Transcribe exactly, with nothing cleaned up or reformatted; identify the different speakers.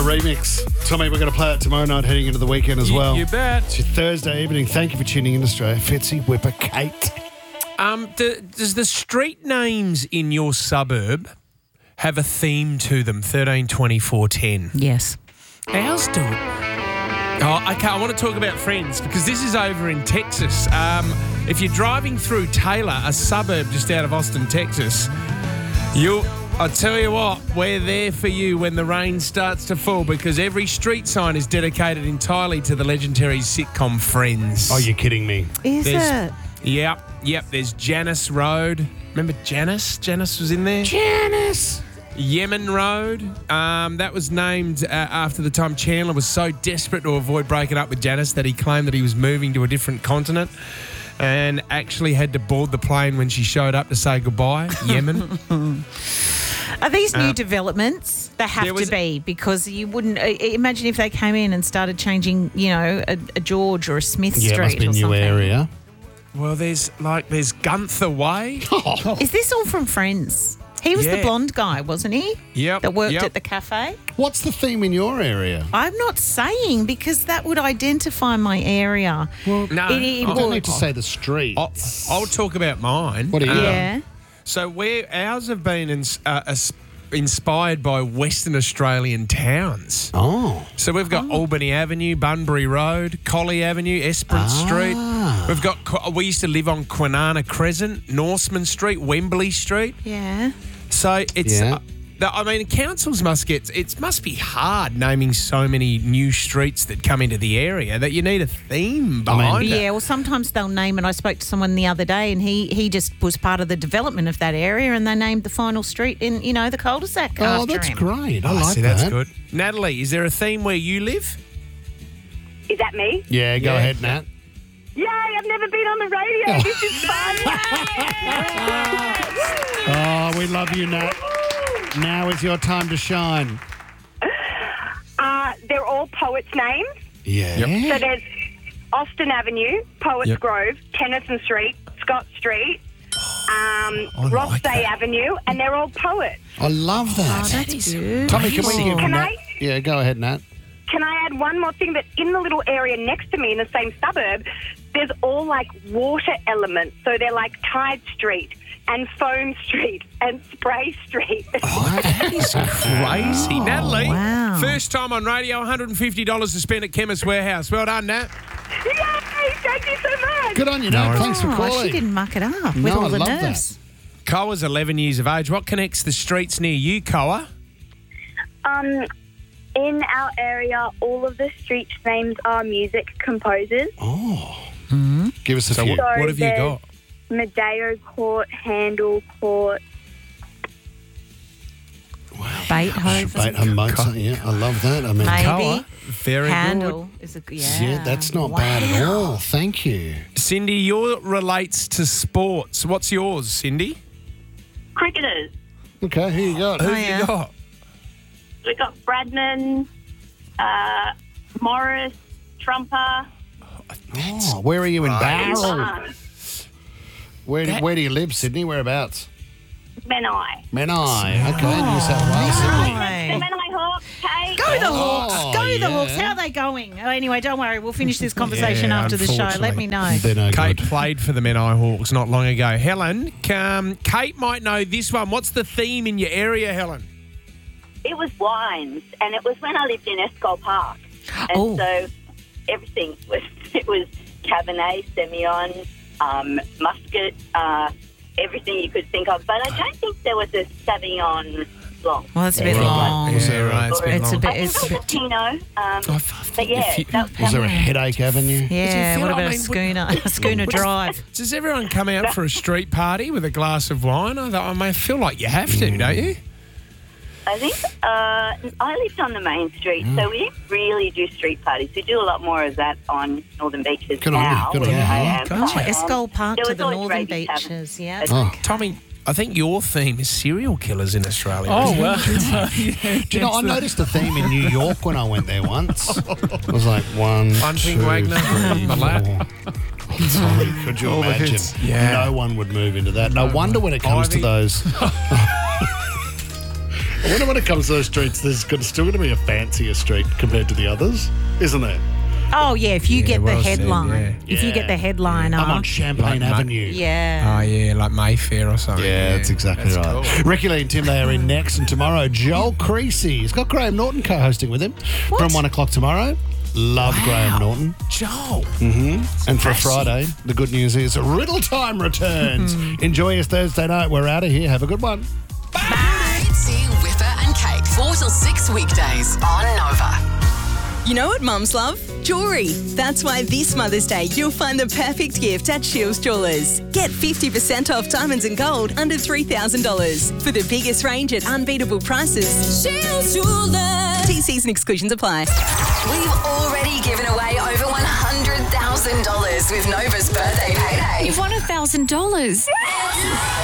Speaker 1: remix. Tommy, we're going to play it tomorrow night heading into the weekend as
Speaker 2: You-
Speaker 1: well.
Speaker 2: you bet.
Speaker 1: It's your Thursday evening. Thank you for tuning in, Australia. Fitzy, Whipper, Kate.
Speaker 2: Um, do, does the street names in your suburb have a theme to them? thirteen, twenty-four, ten.
Speaker 3: Yes.
Speaker 2: Ours do. Oh, okay. I want to talk about Friends because this is over in Texas. Um, if you're driving through Taylor, a suburb just out of Austin, Texas, you'll. I tell you what, we're there for you when the rain starts to fall because every street sign is dedicated entirely to the legendary sitcom Friends.
Speaker 1: Oh, you're kidding me.
Speaker 3: Is
Speaker 2: There's-
Speaker 3: it?
Speaker 2: Yep, yep. There's Janice Road. Remember Janice? Janice was in there.
Speaker 1: Janice.
Speaker 2: Yemen Road. Um, that was named uh, after the time Chandler was so desperate to avoid breaking up with Janice that he claimed that he was moving to a different continent and actually had to board the plane when she showed up to say goodbye. Yemen.
Speaker 3: Are these new
Speaker 2: Uh,
Speaker 3: developments? They have
Speaker 2: there
Speaker 3: to
Speaker 2: was-
Speaker 3: be because you wouldn't uh, imagine if they came in and started changing, you know, a, a George or a Smith
Speaker 1: Yeah, it
Speaker 3: Street
Speaker 1: must be a
Speaker 3: or
Speaker 1: new
Speaker 3: something.
Speaker 1: area.
Speaker 2: Well, there's like there's Gunther Way.
Speaker 3: Is this all from Friends? He was the
Speaker 2: Yeah.
Speaker 3: blonde guy, wasn't he?
Speaker 2: Yep.
Speaker 3: That worked
Speaker 2: yep.
Speaker 3: at the cafe.
Speaker 1: What's the theme in your area?
Speaker 3: I'm not saying because that would identify my area.
Speaker 2: No,
Speaker 3: It- it
Speaker 2: I-
Speaker 1: You don't
Speaker 3: would.
Speaker 1: need to say the street.
Speaker 2: I'll, I'll talk about mine.
Speaker 1: What are you
Speaker 2: Um,
Speaker 1: doing?
Speaker 3: Yeah.
Speaker 2: So where ours have been ins- uh, as- inspired by Western Australian towns.
Speaker 1: Oh.
Speaker 2: So we've got Albany Avenue, Bunbury Road, Collie Avenue, Esperance
Speaker 1: Ah.
Speaker 2: Street. We've got Qu- we used to live on Kwinana Crescent, Norseman Street, Wembley Street.
Speaker 3: Yeah.
Speaker 2: So it's.
Speaker 1: Yeah.
Speaker 2: Uh, the- I mean, councils must get. It must be hard naming so many new streets that come into the area that you need a theme behind it.
Speaker 3: Yeah, well, sometimes they'll name it. I spoke to someone the other day, and he he just was part of the development of that area, and they named the final street in, you know, the cul-de-sac
Speaker 1: Oh,
Speaker 3: after
Speaker 1: that's
Speaker 3: him.
Speaker 1: great. I
Speaker 2: Oh,
Speaker 1: like
Speaker 2: see,
Speaker 1: that.
Speaker 2: that's good. Natalie, is there a theme where you live?
Speaker 4: Is that me?
Speaker 1: Yeah, go
Speaker 2: Yeah.
Speaker 1: ahead, Nat.
Speaker 4: Yay, I've never been on the radio. This is fun.
Speaker 1: Oh, we love you, Nat. Now is your time to shine.
Speaker 4: Uh, they're all poets' names.
Speaker 1: Yeah.
Speaker 4: So there's Austin Avenue, Poets
Speaker 2: Yep.
Speaker 4: Grove, Tennyson Street, Scott Street, um,
Speaker 2: like
Speaker 4: Rothsay
Speaker 2: that.
Speaker 4: Avenue, and they're all poets.
Speaker 1: I love that.
Speaker 3: Oh, that's good.
Speaker 1: Tommy, can we
Speaker 2: amazing.
Speaker 1: give
Speaker 4: Can
Speaker 1: Nat?
Speaker 4: I?
Speaker 1: Yeah, go ahead, Nat.
Speaker 4: Can I add one more thing? That in the little area next to me in the same suburb, there's all like water elements. So they're like Tide Street and Foam Street and Spray Street.
Speaker 2: That is crazy. Natalie,
Speaker 3: wow.
Speaker 2: first time on radio, one hundred fifty dollars to spend at Chemist Warehouse. Well done, Nat.
Speaker 4: Yay! Thank you so much.
Speaker 1: Good on you, Nat. Thanks for
Speaker 3: Oh,
Speaker 1: calling.
Speaker 3: she didn't muck it up with
Speaker 1: No,
Speaker 3: all
Speaker 1: I
Speaker 3: the
Speaker 1: love
Speaker 3: nerves.
Speaker 2: Koa's eleven years of age. What connects the streets near you, Koa?
Speaker 5: Um, in our area, all of the street names are music composers.
Speaker 1: Oh. Give us a
Speaker 2: So
Speaker 1: few.
Speaker 2: what, what have you
Speaker 5: there's
Speaker 2: got?
Speaker 5: Medeo Court, Handel Court.
Speaker 3: Beethoven,
Speaker 1: Beethoven, Mozart. Yeah, I love that. I mean,
Speaker 3: maybe.
Speaker 2: Koa, very
Speaker 3: Handel is a yeah.
Speaker 1: yeah, that's not bad at all. Thank you.
Speaker 2: good. Cindy, yours relates to sports. What's yours, Cindy?
Speaker 5: Cricketers.
Speaker 1: Okay, here you go.
Speaker 2: Who
Speaker 3: Oh,
Speaker 2: have
Speaker 3: yeah.
Speaker 2: you got?
Speaker 5: We've got Bradman, uh, Morris, Trumper.
Speaker 1: Oh, where are you in Barrel?
Speaker 5: Uh,
Speaker 1: Where do,
Speaker 2: That-
Speaker 1: where do you live, Sydney? Whereabouts?
Speaker 5: Menai.
Speaker 1: Menai. Okay, New South Wales, Sydney.
Speaker 5: The Menai Hawks, Kate.
Speaker 3: Go the
Speaker 1: Oh,
Speaker 3: Hawks! Go the
Speaker 1: yeah.
Speaker 3: Hawks! How are they going? Oh, anyway, don't worry. We'll finish this conversation
Speaker 2: Yeah,
Speaker 3: after the show. Let
Speaker 2: unfortunately.
Speaker 3: me know.
Speaker 1: They're no
Speaker 2: Kate
Speaker 1: good.
Speaker 2: played for the Menai Hawks not long ago. Helen, um, Kate might know this one. What's the theme in your area, Helen?
Speaker 5: It was wines, and it was when I lived in Escol Park. And
Speaker 3: Oh.
Speaker 5: so everything was, it was Cabernet, Semillon, um, Muscat, uh, everything you could think of. But I don't think there was a Sauvignon Blanc.
Speaker 3: Well, that's a bit
Speaker 1: Right.
Speaker 3: long.
Speaker 1: Was
Speaker 2: Yeah,
Speaker 1: there a-
Speaker 2: right. It's been
Speaker 3: It's a
Speaker 2: long.
Speaker 3: bit.
Speaker 5: I think
Speaker 3: It's a
Speaker 5: it was
Speaker 3: bit.
Speaker 5: a Pinot. Um,
Speaker 2: I think
Speaker 5: but yeah,
Speaker 2: if you-
Speaker 5: that,
Speaker 1: Was there a
Speaker 5: that-
Speaker 1: Headache Avenue?
Speaker 3: Yeah.
Speaker 2: feel-
Speaker 3: What
Speaker 2: I
Speaker 3: about a
Speaker 2: mean,
Speaker 3: schooner? Schooner Drive.
Speaker 2: Does everyone come out for a street party with a glass of wine? I, thought, I mean, I feel like you have to, don't you?
Speaker 5: I think uh, I lived on the main street,
Speaker 1: Mm.
Speaker 5: so we didn't really do street parties. We do a lot more of that on Northern Beaches
Speaker 1: Good on you,
Speaker 5: now.
Speaker 1: good on
Speaker 5: where
Speaker 1: you.
Speaker 5: I
Speaker 1: Oh,
Speaker 5: am.
Speaker 2: gotcha.
Speaker 5: Um,
Speaker 3: Escol Park
Speaker 5: there
Speaker 3: to
Speaker 5: was
Speaker 3: the
Speaker 5: always
Speaker 3: Northern
Speaker 5: Raby's Tavern.
Speaker 3: Beaches. Yeah.
Speaker 1: Oh.
Speaker 2: Tommy, I think your theme is serial killers in Australia.
Speaker 6: Oh,
Speaker 2: isn't it?
Speaker 6: well.
Speaker 1: Do you know, I noticed a theme in New York when I went there once. It was like one,
Speaker 2: Bunting
Speaker 1: two,
Speaker 2: Wagner,
Speaker 1: three,
Speaker 2: the lap.
Speaker 1: four. Tommy, could you
Speaker 2: All the
Speaker 1: imagine?
Speaker 2: hits. Yeah.
Speaker 1: No one would move into that. No wonder when it comes to
Speaker 2: Ivy.
Speaker 1: those
Speaker 6: I wonder when it comes to those streets, there's gonna- still going to be a fancier street compared to the others, isn't there?
Speaker 3: Oh, yeah, if you
Speaker 2: Yeah,
Speaker 3: get
Speaker 2: well
Speaker 3: the
Speaker 2: said,
Speaker 3: headline.
Speaker 2: yeah.
Speaker 3: If you
Speaker 1: Yeah.
Speaker 3: get the headline
Speaker 1: I'm on
Speaker 3: up.
Speaker 1: Champagne
Speaker 2: Like, mate.
Speaker 1: Avenue.
Speaker 3: Yeah.
Speaker 2: Oh, yeah, like Mayfair or something.
Speaker 1: Yeah, that's exactly
Speaker 2: That's
Speaker 1: right.
Speaker 2: cool.
Speaker 1: Ricky Lee and Tim, they are in next, and tomorrow Joel Creasy. He's got Graham Norton co-hosting with him from one o'clock tomorrow. Love Graham Norton.
Speaker 2: Joel.
Speaker 1: And for Friday, the good news is Riddle Time returns. Enjoy your Thursday night. We're out of here. Have a good one.
Speaker 7: Fitzy, Whipper and Kate, four till six weekdays on Nova.
Speaker 8: You know what mums love? Jewellery. That's why this Mother's Day you'll find the perfect gift at Shields Jewellers. Get fifty percent off diamonds and gold under three thousand dollars for the biggest range at unbeatable prices. Shields Jewellers. T Cs and exclusions apply.
Speaker 7: We've already given away over one hundred thousand dollars with Nova's birthday payday.
Speaker 9: You've won a thousand dollars.